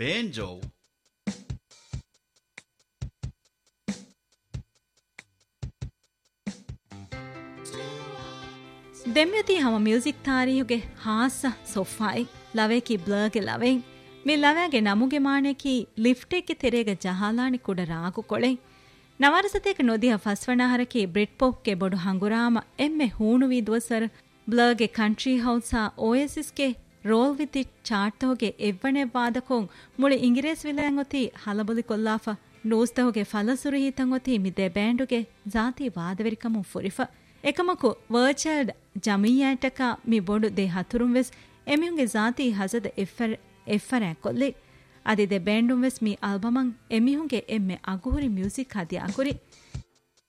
banjo. ದೆಮ್ಯತಿ ಹಮ music ತಾರೀಹುಗೆ ಹಾಸ ಸೊಫಾಯಿ ಲವೇಕಿ ಬ್ಲರ್ಗೆ ಲವೆ ಮಿ ಲವೆಗೆ ನಮುಗೆ ಮಾಣೆಕಿ ಲಿಫ್ಟೆಕ್ಕೆ ತೆರೆಗೆ ಜಹಾಲಾಣಿ ಕುಡ ರಾಗು ಕೊಳೆ ನವರಸತೆಗೆ ನೊದಿಹ ಫಸ್ವಣಾಹರಕಿ ಬ್ರಿಟ್ಪೋಪ್ಗೆ ಬೊಡು ಹಂಗುರಾಮ ಎಮ್ಮೆ ಹೂಣುವಿ ದುವಸರ್ ಬ್ಲರ್ಗೆ ಕಂಟ್ರಿ ಹೌಸಾ ಓಯಸಿಸ್ಗೆ ರೋಲ್ ವಿತಿ ಚಾಟ್ತೋಗೆ ಎವ್ವಣೆ ವಾದಕೋಂ ಮುಳಿ ಇಂಗಿರೇಸ್ ವಿಲಯಂಗೊತಿ ಹಲಬುಲಿ ಕೊಲ್ಲಾಫ ನೂಸ್ತೋಗೆ ಫಲಸುರು ಹೀತಂಗೊತಿ ಮಿದೆ ಬ್ಯಾಂಡುಗೆ ಜಾತಿ ವಾದವೆರಿಕಮು ಫುರಿಫ එකමකු ವರ್ಚರ್ಡ್ ಜಮೀಯಾಟಕ ಮಿ ಬೊಡು ದೆ ಹತುರುಂವೆಸ್ ಎಮಿಹುಂಗೆ ಜಾತಿ ಹಜದ ಎಫ್ಫರ ಕೊಲ್ಲಿ ಅದಿದೆ ಬ್ಯಾಂಡುಂವೆಸ್ ಮಿ ಆಲ್ಬಮಂ ಎಮಿಹುಂಗೆ ಎಮ್ಮೆ ಅಗುಹುರಿ ಮ್ಯೂಸಿಕ್ ಹದಿಯಾ ಕುರಿ